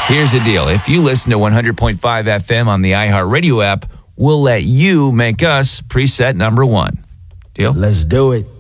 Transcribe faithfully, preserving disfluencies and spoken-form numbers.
Here's the deal. If you listen to one hundred point five F M on the iHeartRadio app, we'll let you make us preset number one. Deal? Let's do it.